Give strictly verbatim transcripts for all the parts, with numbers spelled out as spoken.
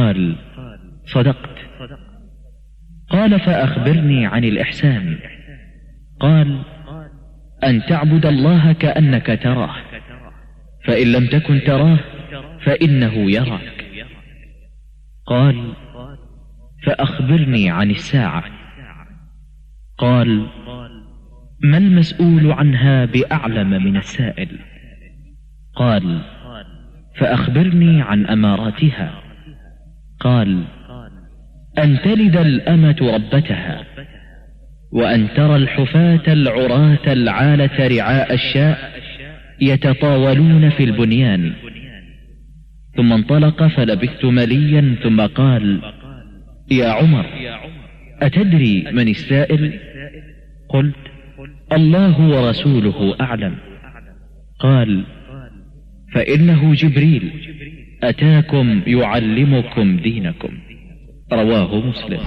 قال: صدقت. قال: فأخبرني عن الإحسان. قال: أن تعبد الله كأنك تراه، فإن لم تكن تراه فإنه يراك. قال: فأخبرني عن الساعة. قال: ما المسؤول عنها بأعلم من السائل. قال: فأخبرني عن أماراتها. قال: أن تلد الأمة ربتها، وأن ترى الحفاة العراة العالة رعاء الشاء يتطاولون في البنيان. ثم انطلق فلبثت مليا ثم قال: يا عمر، أتدري من السائل؟ قلت: الله ورسوله أعلم. قال: فإنه جبريل أتاكم يعلمكم دينكم. رواه مسلم.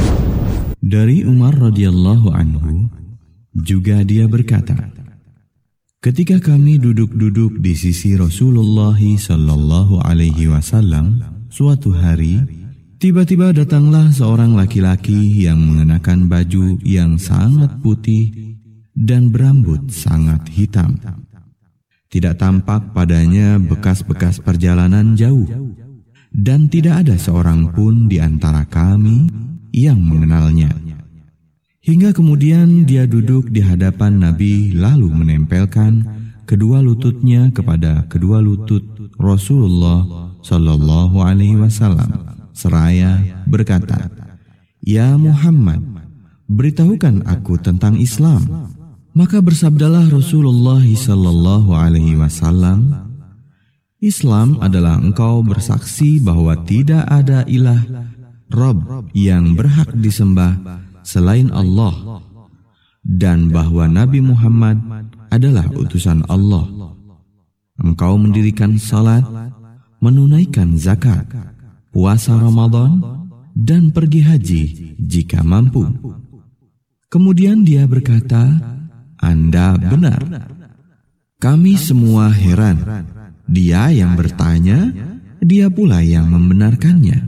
Dari Umar radhiyallahu anhu juga dia berkata, ketika kami duduk-duduk di sisi Rasulullah sallallahu alaihi wasallam suatu hari, tiba-tiba datanglah seorang laki-laki yang mengenakan baju yang sangat putih dan berambut sangat hitam. Tidak tampak padanya bekas-bekas perjalanan jauh, dan tidak ada seorang pun di antara kami yang mengenalnya. Hingga kemudian dia duduk di hadapan Nabi lalu menempelkan kedua lututnya kepada kedua lutut Rasulullah sallallahu alaihi wasallam seraya berkata, "Ya Muhammad, beritahukan aku tentang Islam." Maka bersabdalah Rasulullah sallallahu alaihi wasallam, Islam adalah engkau bersaksi bahwa tidak ada ilah Rabb yang berhak disembah selain Allah, dan bahwa Nabi Muhammad adalah utusan Allah. Engkau mendirikan salat, menunaikan zakat, puasa Ramadan, dan pergi haji jika mampu. Kemudian dia berkata, Anda benar. Kami semua heran. Dia yang bertanya, dia pula yang membenarkannya.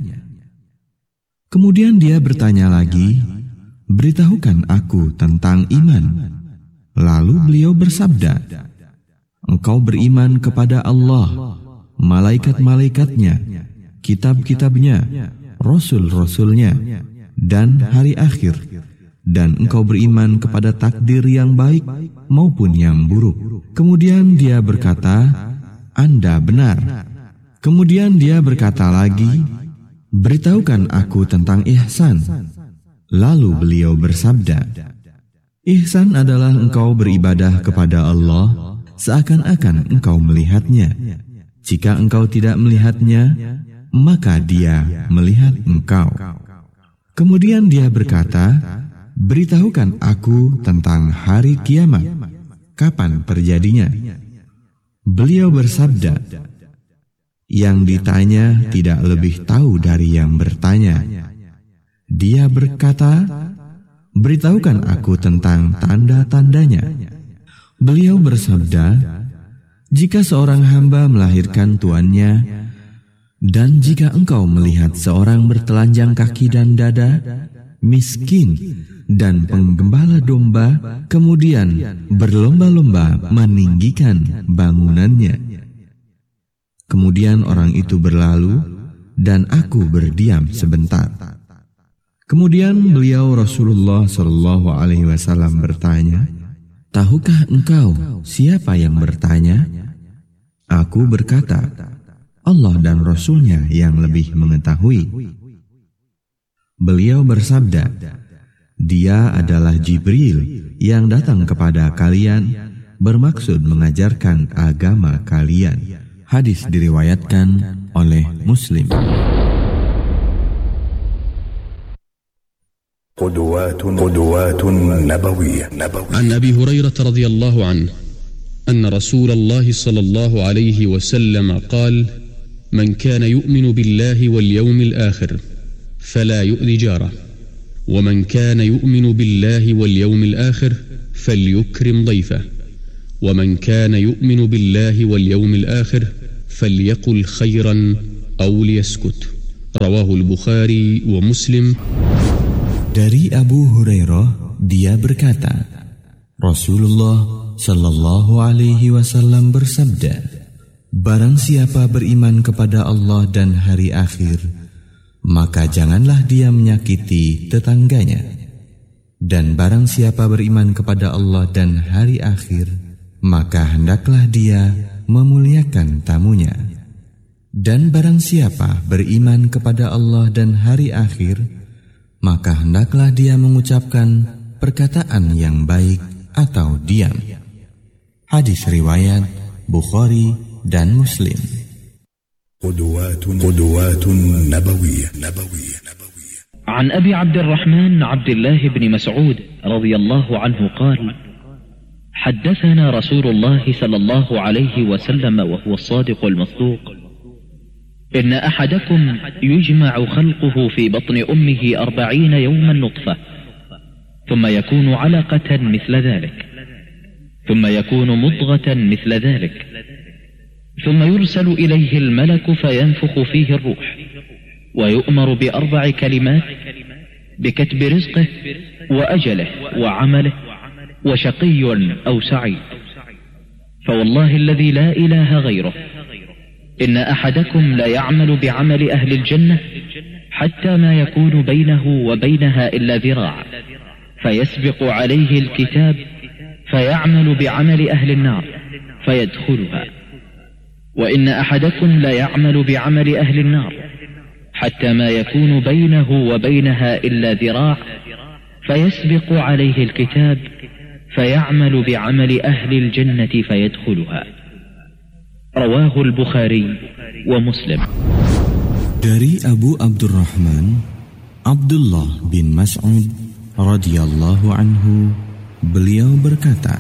Kemudian dia bertanya lagi, beritahukan aku tentang iman. Lalu beliau bersabda, engkau beriman kepada Allah, malaikat-malaikatnya, kitab-kitabnya, rasul-rasulnya, dan hari akhir. Dan engkau beriman kepada takdir yang baik maupun yang buruk. Kemudian dia berkata, Anda benar. Kemudian dia berkata lagi, beritahukan aku tentang ihsan. Lalu beliau bersabda, ihsan adalah engkau beribadah kepada Allah seakan-akan engkau melihatnya. Jika engkau tidak melihatnya, maka dia melihat engkau. Kemudian dia berkata, beritahukan aku tentang hari kiamat, kapan terjadinya. Beliau bersabda, yang ditanya tidak lebih tahu dari yang bertanya. Dia berkata, beritahukan aku tentang tanda-tandanya. Beliau bersabda, jika seorang hamba melahirkan tuannya, dan jika engkau melihat seorang bertelanjang kaki dan dada, miskin, dan penggembala domba, kemudian berlomba-lomba meninggikan bangunannya. Kemudian orang itu berlalu, dan aku berdiam sebentar. Kemudian beliau Rasulullah Shallallahu Alaihi Wasallam bertanya, tahukah engkau siapa yang bertanya? Aku berkata, Allah dan Rasulnya yang lebih mengetahui. Beliau bersabda, dia adalah Jibril yang datang kepada kalian bermaksud mengajarkan agama kalian. Hadis diriwayatkan oleh Muslim. قدوات قدوات نبوية عن أبي هريرة رضي الله عنه أن رسول الله صلى الله عليه وسلم قال من كان يؤمن بالله واليوم الآخر فلا يؤذي جاره ومن كان يؤمن بالله واليوم الآخر فليكرم ضيفه ومن كان يؤمن بالله واليوم الآخر فليقل خيرا أو ليسكت Rawahul Bukhari wa Muslim. Dari Abu Hurairah, dia berkata, Rasulullah Shallallahu Alaihi Wasallam bersabda, barang siapa beriman kepada Allah dan hari akhir, maka janganlah dia menyakiti tetangganya. Dan barang siapa beriman kepada Allah dan hari akhir, maka hendaklah dia memuliakan tamunya. Dan barang siapa beriman kepada Allah dan hari akhir, maka hendaklah dia mengucapkan perkataan yang baik atau diam. Hadis riwayat Bukhari dan Muslim. قدوات قدوات نبوية نبوية نبوية عن أبي عبد الرحمن عبد الله بن مسعود رضي الله عنه قال حدثنا رسول الله صلى الله عليه وسلم وهو الصادق المصدوق إن أحدكم يجمع خلقه في بطن أمه أربعين يوما نطفة ثم يكون علقة مثل ذلك ثم يكون مضغة مثل ذلك ثم يرسل إليه الملك فينفخ فيه الروح ويؤمر بأربع كلمات بكتب رزقه وأجله وعمله وشقي أو سعيد فوالله الذي لا إله غيره إن أحدكم لا يعمل بعمل أهل الجنة حتى ما يكون بينه وبينها إلا ذراع فيسبق عليه الكتاب فيعمل بعمل أهل النار فيدخلها وإن أحدكم لا يعمل بعمل أهل النار حتى ما يكون بينه وبينها إلا ذراع فيسبق عليه الكتاب فيعمل بعمل أهل الجنة فيدخلها رواه البخاري ومسلم. Dari Abu Abdurrahman Abdullah bin Mas'ud radhiyallahu anhu, beliau berkata,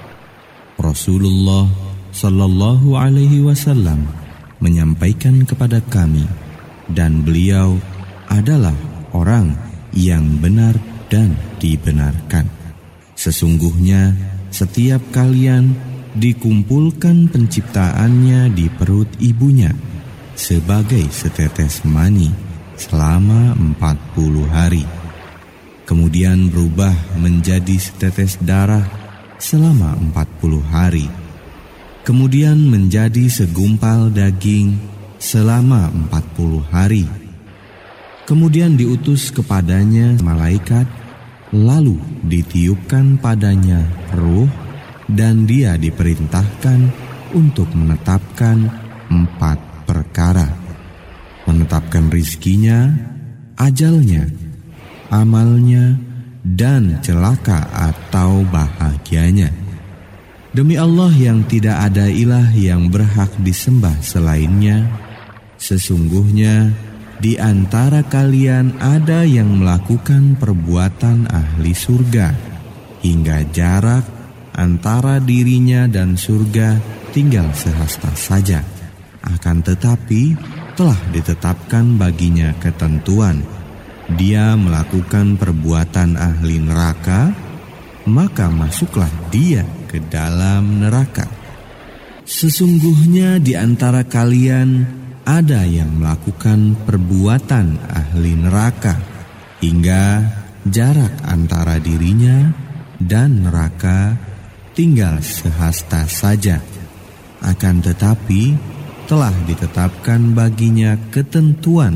Rasulullah Sallallahu Alaihi Wasallam menyampaikan kepada kami, dan beliau adalah orang yang benar dan dibenarkan. Sesungguhnya setiap kalian dikumpulkan penciptaannya di perut ibunya sebagai setetes mani selama empat puluh hari. Kemudian berubah menjadi setetes darah selama empat puluh hari. Kemudian menjadi segumpal daging selama empat puluh hari. Kemudian diutus kepadanya malaikat, lalu ditiupkan padanya ruh, dan dia diperintahkan untuk menetapkan empat perkara. Menetapkan rizkinya, ajalnya, amalnya, dan celaka atau bahagianya. Demi Allah yang tidak ada ilah yang berhak disembah selainnya, sesungguhnya di antara kalian ada yang melakukan perbuatan ahli surga, hingga jarak antara dirinya dan surga tinggal sehasta saja. Akan tetapi telah ditetapkan baginya ketentuan. Dia melakukan perbuatan ahli neraka, maka masuklah dia ke dalam neraka. Sesungguhnya di antara kalian ada yang melakukan perbuatan ahli neraka, hingga jarak antara dirinya dan neraka tinggal sehasta saja. Akan tetapi telah ditetapkan baginya ketentuan.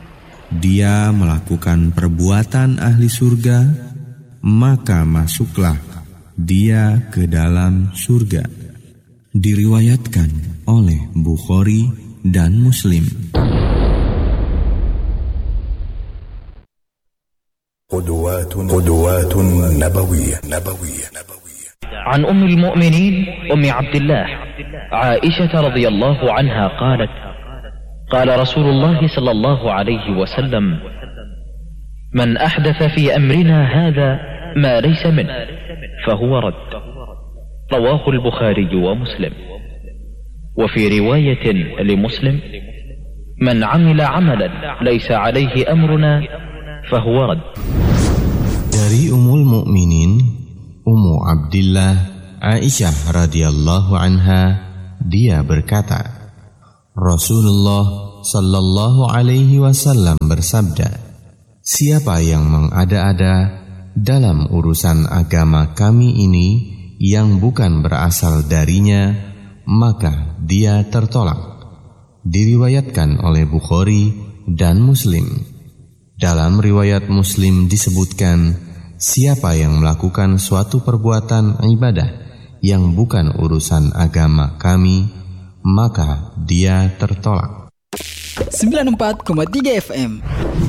Dia melakukan perbuatan ahli surga, maka masuklah dia ke dalam surga. Diriwayatkan oleh Bukhari dan Muslim. قدوات قدوات نبوية نبوية نبوية عن أم المؤمنين أم عبد الله عائشة رضي الله عنها قالت قال رسول الله صلى الله عليه وسلم من أحدث في أمرنا هذا ما ليس منه فهو رد رواه البخاري ومسلم وفي رواية لمسلم من عمل عملا ليس عليه أمرنا فهو رد. Dari Ummul Mukminin Ummu Abdillah Aisyah radhiyallahu anha, dia berkata, Rasulullah sallallahu alaihi wasallam bersabda, "Siapa yang mengada-ada dalam urusan agama kami ini yang bukan berasal darinya, maka dia tertolak." Diriwayatkan oleh Bukhari dan Muslim. Dalam riwayat Muslim disebutkan, siapa yang melakukan suatu perbuatan ibadah yang bukan urusan agama kami, maka dia tertolak. sembilan puluh empat koma tiga F M.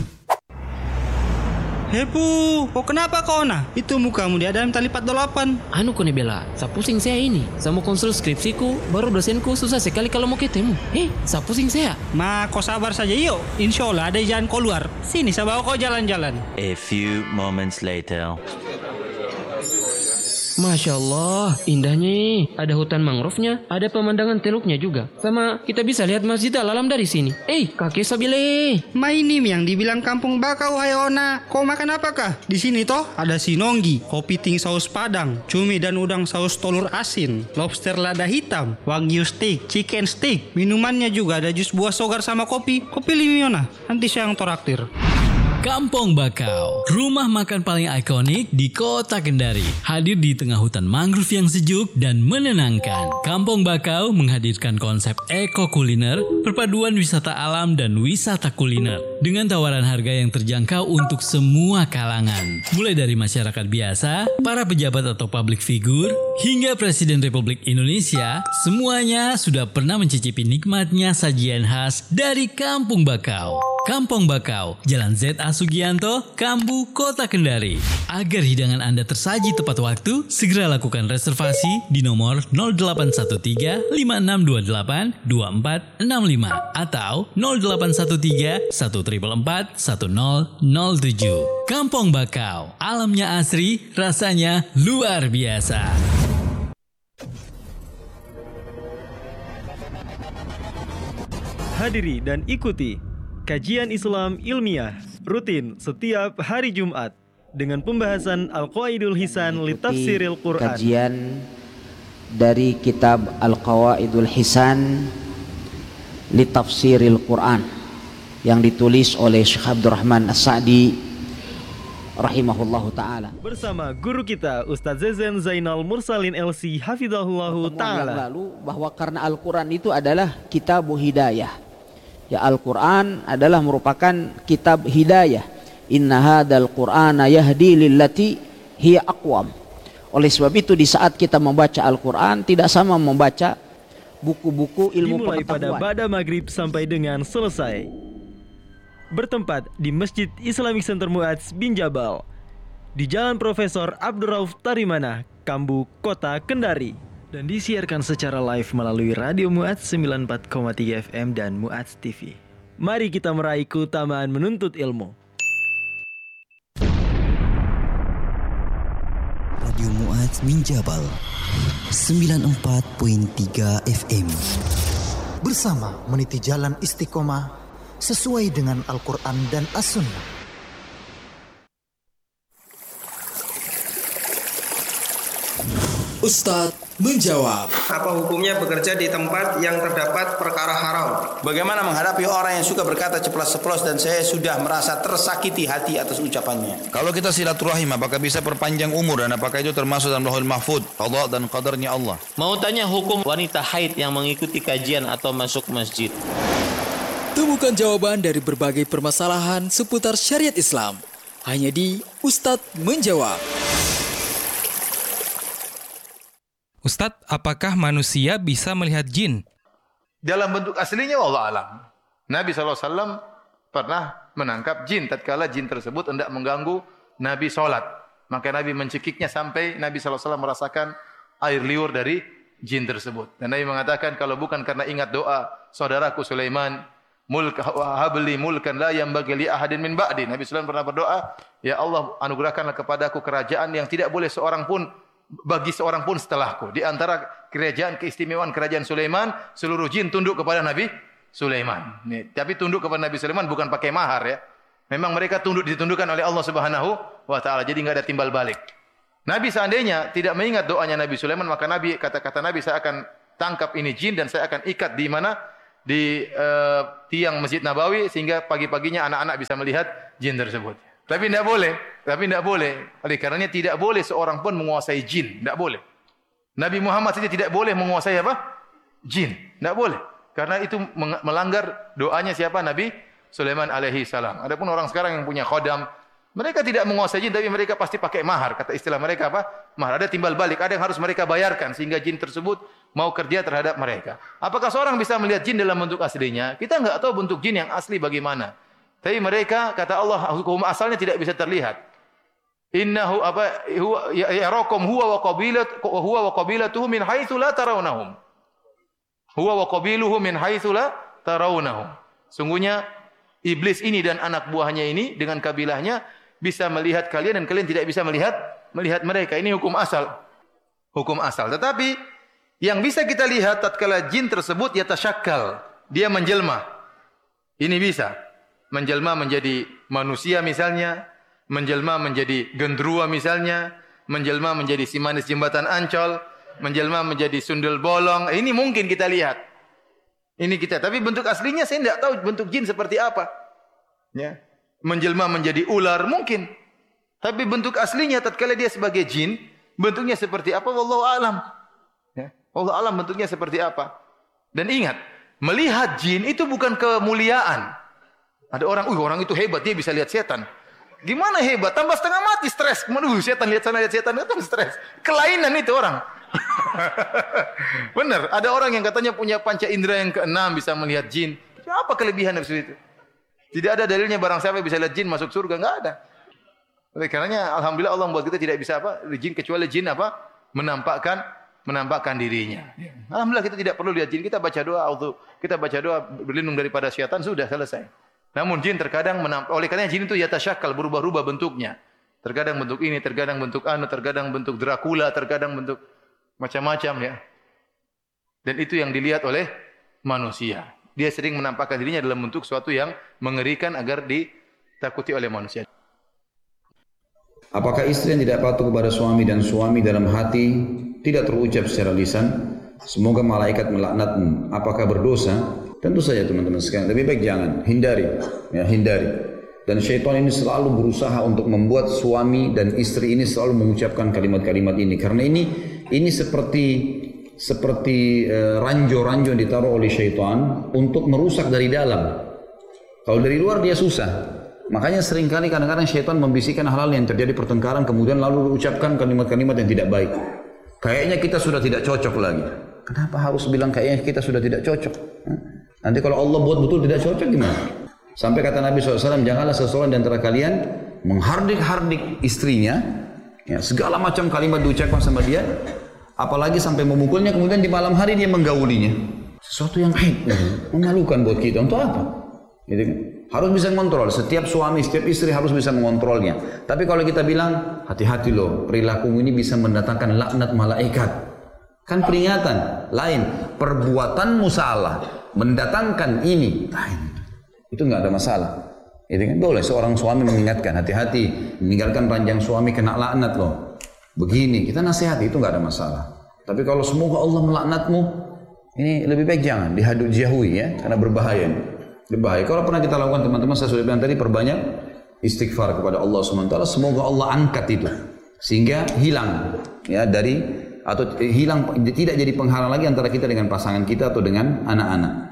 Hepu, kok kenapa kau nah? Itu mukamu di dalam tali empat delapan. Anu kone bela, sa pusing saya ini. Saya mau konsul skripsiku, baru dosenku susah sekali kalau mau ketemu. Eh, sa pusing saya. Ma, kau sabar saja yuk. Insya Allah ada jalan keluar. Sini, saya bawa kau jalan-jalan. A few moments later. Masya Allah, indahnya. Ada hutan mangrove-nya, ada pemandangan teluknya juga. Sama kita bisa lihat Masjid Al-Alam dari sini. Eh, kakek Sabile. Ma ini yang dibilang kampung bakau, Hayona. Kau makan apakah? Di sini toh ada sinonggi, kopi ting saus padang, cumi dan udang saus telur asin, lobster lada hitam, wagyu steak, chicken steak. Minumannya juga ada jus buah sogar sama kopi. Kopi limiona, nanti saya yang toraktir. Kampung Bakau, rumah makan paling ikonik di kota Kendari. Hadir di tengah hutan mangrove yang sejuk dan menenangkan. Kampung Bakau menghadirkan konsep eko kuliner, perpaduan wisata alam dan wisata kuliner. Dengan tawaran harga yang terjangkau untuk semua kalangan. Mulai dari masyarakat biasa, para pejabat atau public figure, hingga Presiden Republik Indonesia, semuanya sudah pernah mencicipi nikmatnya sajian khas dari Kampung Bakau. Kampung Bakau, Jalan Z A Sugianto, Kambu, Kota Kendari. Agar hidangan Anda tersaji tepat waktu, segera lakukan reservasi di nomor nol delapan satu tiga lima enam dua delapan dua empat enam lima atau nol delapan satu tiga satu empat empat satu nol nol tujuh. Kampung Bakau, alamnya asri, rasanya luar biasa. Hadiri dan ikuti kajian Islam ilmiah rutin setiap hari Jumat dengan pembahasan Al-Qawaidul Hisan li Tafsiril Quran. Kajian dari kitab Al-Qawaidul Hisan li Tafsiril Quran yang ditulis oleh Syekh Abdurrahman As-Sa'di rahimahullahu taala. Bersama guru kita Ustaz Zezen Zainal Mursalin L C hafizahullahu taala. Yang lalu bahwa karena Al-Quran itu adalah kitab hidayah. Ya, Al-Quran adalah merupakan kitab hidayah. Inna hadzal Qur'ana yahdi lillati hiya aqwam. Oleh sebab itu di saat kita membaca Al-Quran tidak sama membaca buku-buku ilmu dimulai pengetahuan. Pada ba'da maghrib sampai dengan selesai. Bertempat di Masjid Islamic Center Mu'adz bin Jabal di Jalan Profesor Abdurrauf Tarimana, Kambu, Kota Kendari. Dan disiarkan secara live melalui Radio Mu'adz sembilan puluh empat koma tiga F M dan Mu'adz T V. Mari kita meraih keutamaan menuntut ilmu. Radio Mu'adz bin Jabal sembilan puluh empat koma tiga F M. Bersama meniti jalan istiqomah sesuai dengan Al-Quran dan As-Sunnah. Ustadz menjawab. Apa hukumnya bekerja di tempat yang terdapat perkara haram? Bagaimana menghadapi orang yang suka berkata ceplas-ceplos dan saya sudah merasa tersakiti hati atas ucapannya? Kalau kita silaturahim, apakah bisa perpanjang umur dan apakah itu termasuk dalam Lauhul Mahfuz, qada dan qadarnya Allah? Mau tanya hukum wanita haid yang mengikuti kajian atau masuk masjid. Temukan jawaban dari berbagai permasalahan seputar syariat Islam hanya di Ustadz Menjawab. Ustadz, apakah manusia bisa melihat jin? Dalam bentuk aslinya wallahu alam. Nabi shallallahu alaihi wasallam pernah menangkap jin tatkala jin tersebut hendak mengganggu Nabi sholat. Maka Nabi mencekiknya sampai Nabi shallallahu alaihi wasallam merasakan air liur dari jin tersebut. Dan Nabi mengatakan kalau bukan karena ingat doa saudaraku Sulaiman, mulk habli mulkan la yanbaghi li ahadin min ba'di. Nabi Sulaiman pernah berdoa, ya Allah anugerahkanlah kepadaku kerajaan yang tidak boleh seorang pun bagi seorang pun setelahku. Di antara kerajaan keistimewaan kerajaan Sulaiman, seluruh jin tunduk kepada Nabi Sulaiman. Nih, tapi tunduk kepada Nabi Sulaiman bukan pakai mahar ya. Memang mereka tunduk ditundukkan oleh Allah Subhanahu wa taala. Jadi enggak ada timbal balik. Nabi seandainya tidak mengingat doanya Nabi Sulaiman, maka Nabi kata-kata Nabi saya akan tangkap ini jin dan saya akan ikat di mana? di uh, tiang Masjid Nabawi sehingga pagi-paginya anak-anak bisa melihat jin tersebut. Tapi tidak boleh, tapi tidak boleh. Oleh karenanya tidak boleh seorang pun menguasai jin, tidak boleh. Nabi Muhammad saja tidak boleh menguasai apa? Jin, tidak boleh. Karena itu melanggar doanya siapa? Nabi Sulaiman alaihi salam. Adapun orang sekarang yang punya khodam, mereka tidak menguasai jin, tapi mereka pasti pakai mahar. Kata istilah mereka apa? Mahar. Ada timbal balik, ada yang harus mereka bayarkan sehingga jin tersebut mau kerja terhadap mereka. Apakah seorang bisa melihat jin dalam bentuk aslinya? Kita enggak tahu bentuk jin yang asli bagaimana. Tapi mereka, kata Allah, hukum asalnya tidak bisa terlihat. Innahu apa huwa yarakum huwa wa qabilat huwa wa qabilatuhu min haitsu la tarawnahum. Huwa wa qabiluhu min haitsu la tarawnahum. Sungguhnya iblis ini dan anak buahnya ini dengan kabilahnya bisa melihat kalian dan kalian tidak bisa melihat melihat mereka. Ini hukum asal. Hukum asal. Tetapi yang bisa kita lihat tatkala jin tersebut yatasyakkal, dia menjelma. Ini bisa. Menjelma menjadi manusia misalnya, menjelma menjadi gendruwo misalnya, menjelma menjadi si manis jembatan Ancol, menjelma menjadi sundel bolong. Ini mungkin kita lihat. Ini kita, tapi bentuk aslinya saya tidak tahu bentuk jin seperti apa. Ya. Menjelma menjadi ular mungkin. Tapi bentuk aslinya tatkala dia sebagai jin, bentuknya seperti apa wallahu alam. Ya. Allah alam bentuknya seperti apa. Dan ingat, melihat jin itu bukan kemuliaan. Ada orang, uh orang itu hebat, dia bisa lihat setan. Gimana hebat? Tambah setengah mati, stres. Aduh, setan lihat sana, lihat setan, itu stres. Kelainan itu orang. Benar, ada orang yang katanya punya panca indera yang keenam bisa melihat jin. Apa kelebihan dari itu? Tidak ada dalilnya barang siapa bisa lihat jin masuk surga, enggak ada. Oleh karenanya alhamdulillah Allah membuat kita tidak bisa apa? Jin kecuali jin apa? Menampakkan menampakkan dirinya. Alhamdulillah kita tidak perlu lihat jin, kita baca doa, kita baca doa berlindung daripada syaitan, sudah selesai. Namun jin terkadang menampak, oleh karena jin itu yatasyakkal, berubah-ubah bentuknya. Terkadang bentuk ini, terkadang bentuk anu, terkadang bentuk Dracula, terkadang bentuk macam-macam ya. Dan itu yang dilihat oleh manusia. Dia sering menampakkan dirinya dalam bentuk sesuatu yang mengerikan agar ditakuti oleh manusia. Apakah istri yang tidak patuh kepada suami dan suami dalam hati tidak terucap secara lisan, semoga malaikat melaknatmu, apakah berdosa? Tentu saja teman-teman sekalian, lebih baik jangan, hindari, ya hindari. Dan syaitan ini selalu berusaha untuk membuat suami dan istri ini selalu mengucapkan kalimat-kalimat ini, karena ini ini seperti seperti uh, ranjau-ranjau yang ditaruh oleh syaitan untuk merusak dari dalam. Kalau dari luar dia susah. Makanya seringkali kadang-kadang syaitan membisikkan hal-hal yang terjadi pertengkaran, kemudian lalu ucapkan kalimat-kalimat yang tidak baik. Kayaknya kita sudah tidak cocok lagi. Kenapa harus bilang kayaknya kita sudah tidak cocok? Nanti kalau Allah buat betul tidak cocok gimana? Sampai kata Nabi shallallahu alaihi wasallam, janganlah seseorang di antara kalian menghardik-hardik istrinya, ya, segala macam kalimat diucapkan sama dia, apalagi sampai memukulnya, kemudian di malam hari dia menggaulinya. Sesuatu yang aib, ya, memalukan buat kita. Untuk apa? Gitu kan? Harus bisa mengontrol. Setiap suami, setiap istri harus bisa mengontrolnya. Tapi kalau kita bilang, hati-hati loh, perilakumu ini bisa mendatangkan laknat malaikat. Kan peringatan. Lain, perbuatanmu salah, mendatangkan ini. Lain. Itu nggak ada masalah. Itu kan boleh seorang suami mengingatkan, hati-hati, meninggalkan ranjang suami kena laknat loh. Begini, kita nasihati, itu nggak ada masalah. Tapi kalau semoga Allah melaknatmu, ini lebih baik jangan, dihadut jauhi ya, karena berbahaya. Berbahaya. Kalau pernah kita lakukan teman-teman, saya sudah bilang tadi, perbanyak istighfar kepada Allah subhanahu wa taala, semoga Allah angkat itu sehingga hilang ya dari atau hilang, tidak jadi penghalang lagi antara kita dengan pasangan kita atau dengan anak-anak.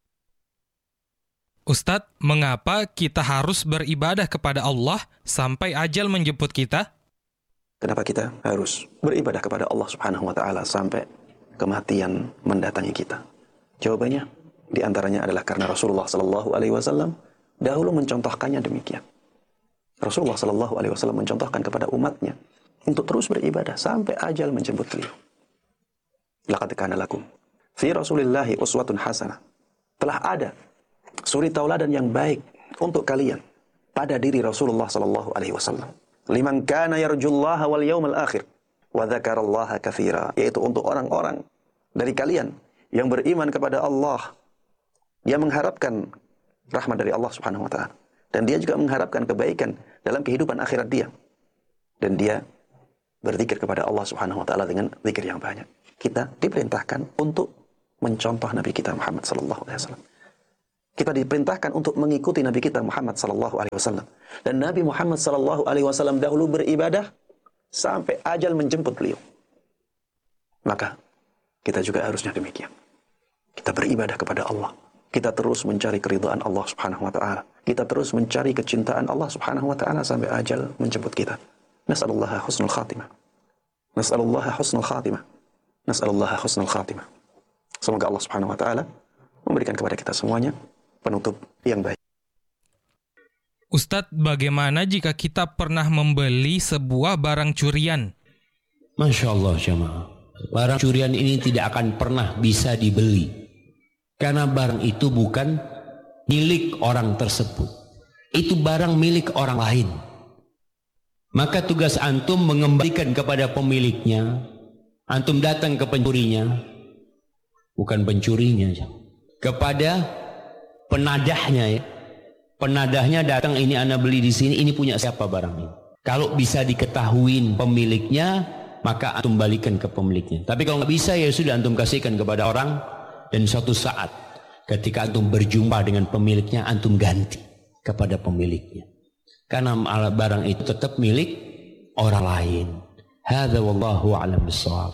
Ustadz, mengapa kita harus beribadah kepada Allah sampai ajal menjemput kita? Kenapa kita harus beribadah kepada Allah subhanahu wa taala sampai kematian mendatangi kita? Jawabannya di antaranya adalah karena Rasulullah sallallahu alaihi wasallam dahulu mencontohkannya demikian. Rasulullah sallallahu alaihi wasallam mencontohkan kepada umatnya untuk terus beribadah sampai ajal menjemput beliau. Laqad kana lakum fi Rasulillahi uswatun hasanah. Telah ada suri tauladan yang baik untuk kalian pada diri Rasulullah sallallahu alaihi wasallam. Liman kana yarjullaha wal yawmal akhir wa dzakarallaha katsira, yaitu untuk orang-orang dari kalian yang beriman kepada Allah, dia mengharapkan rahmat dari Allah subhanahu wa ta'ala, dan dia juga mengharapkan kebaikan dalam kehidupan akhirat dia, dan dia berzikir kepada Allah subhanahu wa ta'ala dengan zikir yang banyak. Kita diperintahkan untuk mencontoh Nabi kita Muhammad sallallahu alaihi wasallam. Kita diperintahkan untuk mengikuti Nabi kita Muhammad sallallahu alaihi wasallam. Dan Nabi Muhammad sallallahu alaihi wasallam dahulu beribadah sampai ajal menjemput beliau. Maka kita juga harusnya demikian. Kita beribadah kepada Allah. Kita terus mencari keridhaan Allah Subhanahu wa taala. Kita terus mencari kecintaan Allah Subhanahu wa taala sampai ajal menjemput kita. Nas'alullaha husnul khatimah. Nas'alullaha husnul khatimah. Nas'alullaha husnul khatimah. Semoga Allah Subhanahu wa taala memberikan kepada kita semuanya penutup yang baik. Ustadz, bagaimana jika kita pernah membeli sebuah barang curian? Masya Allah jemaah. Barang curian ini tidak akan pernah bisa dibeli. Karena barang itu bukan milik orang tersebut. Itu barang milik orang lain. Maka tugas antum mengembalikan kepada pemiliknya. Antum datang ke pencurinya. Bukan pencurinya. Kepada penadahnya ya. Penadahnya datang, ini ana beli di sini, ini punya siapa barang ini. Kalau bisa diketahui pemiliknya, maka antum balikan ke pemiliknya. Tapi kalau nggak bisa, ya sudah antum kasihkan kepada orang. Dan suatu saat ketika antum berjumpa dengan pemiliknya, antum ganti kepada pemiliknya. Karena barang itu tetap milik orang lain. Hadza wallahu a'lam bissawab.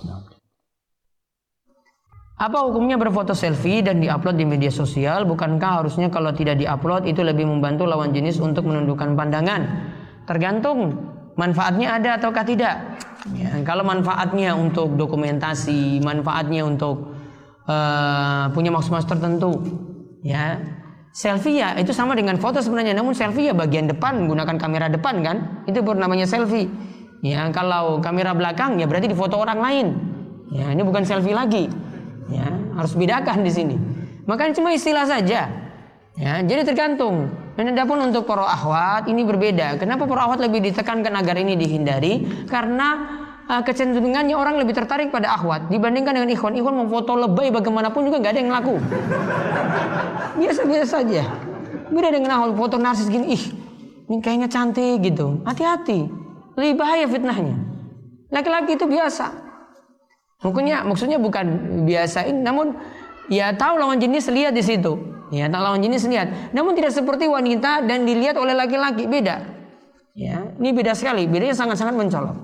Apa hukumnya berfoto selfie dan diupload di media sosial? Bukankah harusnya kalau tidak diupload itu lebih membantu lawan jenis untuk menundukkan pandangan? Tergantung manfaatnya ada ataukah tidak. Ya, kalau manfaatnya untuk dokumentasi, manfaatnya untuk Uh, punya maksud-maksud tertentu, ya selfie ya itu sama dengan foto sebenarnya, namun selfie ya bagian depan menggunakan kamera depan kan, itu baru namanya selfie. Ya kalau kamera belakang ya berarti di foto orang lain, ya ini bukan selfie lagi, ya harus bedakan di sini. Makanya cuma istilah saja, ya jadi tergantung. Dan adapun untuk para akhwat ini berbeda. Kenapa para akhwat lebih ditekankan agar ini dihindari? Karena Uh, kecenderungannya orang lebih tertarik pada akhwat dibandingkan dengan ikhwan. Ikhwan memfoto lebay bagaimanapun juga nggak ada yang laku. Biasa-biasa saja. Beda dengan akhwat foto narsis gini, ih ini kayaknya cantik gitu. Hati-hati, lebih bahaya fitnahnya. Laki-laki itu biasa. Maksudnya, maksudnya bukan biasain, namun ya tahu lawan jenis lihat di situ. Ya tahu lawan jenis lihat. Namun tidak seperti wanita dan dilihat oleh laki-laki, beda. Ya ini beda sekali. Bedanya sangat-sangat mencolok.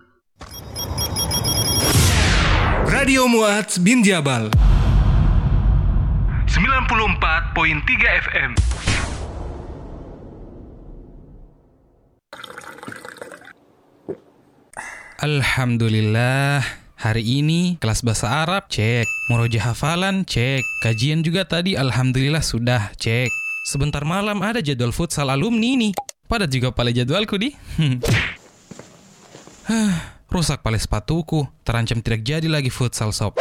Radio Muadz bin Jabal sembilan puluh empat koma tiga F M. Alhamdulillah, hari ini kelas bahasa Arab cek, murojaah hafalan cek, kajian juga tadi alhamdulillah sudah cek. Sebentar malam ada jadwal futsal alumni nih. Padat juga pale jadwalku di. Rusak pale sepatuku, terancam tidak jadi lagi futsal sob.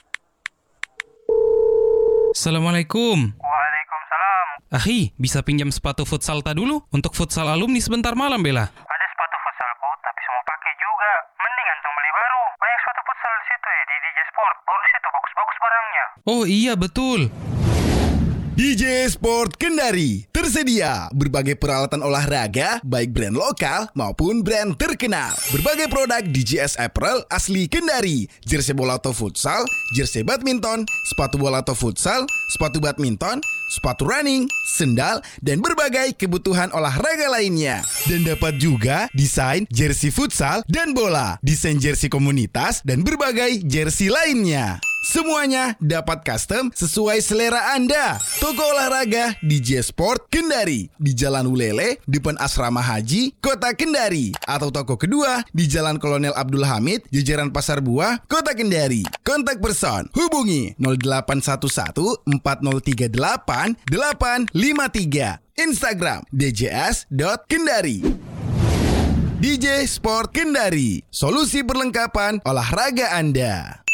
Assalamualaikum. Waalaikumsalam. Akhi, bisa pinjam sepatu futsal ta dulu untuk futsal alumni sebentar malam bela? Ada sepatu futsalku, tapi semua pakai juga. Mending antum beli baru. Banyak sepatu futsal di situ ya, di D J Sport. Baru di situ bagus-bagus barangnya. Oh iya betul. D J Sport Kendari tersedia berbagai peralatan olahraga baik brand lokal maupun brand terkenal. Berbagai produk D J S apparel asli Kendari, jersey bola atau futsal, jersey badminton, sepatu bola atau futsal, sepatu badminton, sepatu running, sendal, dan berbagai kebutuhan olahraga lainnya. Dan dapat juga desain jersey futsal dan bola, desain jersey komunitas, dan berbagai jersey lainnya. Semuanya dapat custom sesuai selera Anda. Toko olahraga D J Sport Kendari di Jalan Ulele, depan Asrama Haji, Kota Kendari. Atau toko kedua di Jalan Kolonel Abdul Hamid, jajaran Pasar Buah, Kota Kendari. Kontak person hubungi nol delapan satu satu empat nol tiga delapan delapan lima tiga. Instagram d j s dot kendari. D J Sport Kendari, solusi perlengkapan olahraga Anda.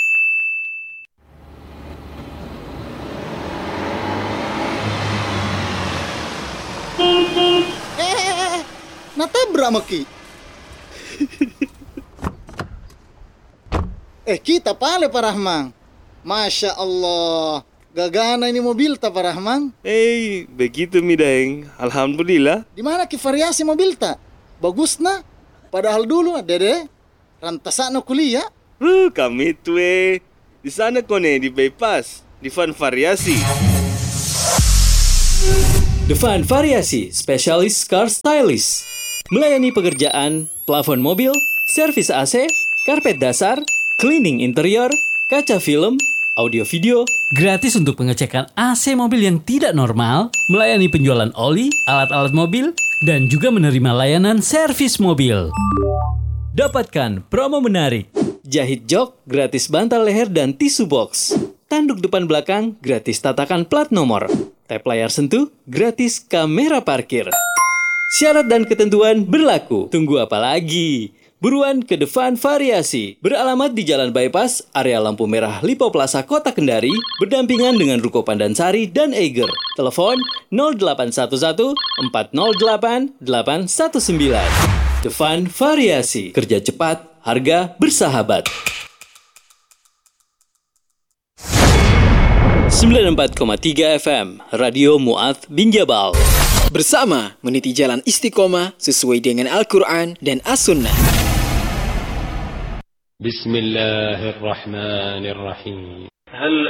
Eh, natabrak maki. eh, kita pale Pak Rahman. Masya Allah, gagana ini mobil ta Pak Rahman. Eh, begitu Mideng. Alhamdulillah. Di mana ki variasi mobil ta? Bagus na. Padahal dulu dede rantasana kuliah. Uh, kami tuh eh. Di sana kone di bypass. Difan Variasi. Difan Variasi, spesialis car stylist. Melayani pekerjaan, plafon mobil, servis A C, karpet dasar, cleaning interior, kaca film, audio video, gratis untuk pengecekan A C mobil yang tidak normal, melayani penjualan oli, alat-alat mobil, dan juga menerima layanan servis mobil. Dapatkan promo menarik. Jahit jok, gratis bantal leher dan tisu box. Tanduk depan belakang, gratis tatakan plat nomor. Tap layar sentuh, gratis kamera parkir. Syarat dan ketentuan berlaku. Tunggu apa lagi? Buruan ke Difan Variasi. Beralamat di Jalan Bypass, area lampu merah Lipo Plaza, Kota Kendari, berdampingan dengan Ruko Pandansari dan Eiger. Telepon nol delapan satu satu empat nol delapan delapan satu sembilan. Difan Variasi. Kerja cepat, harga bersahabat. sembilan puluh empat koma tiga F M Radio Mu'adz bin Jabal. Bersama meniti jalan istiqomah sesuai dengan Al-Quran dan As-Sunnah. Bismillahirrahmanirrahim. هل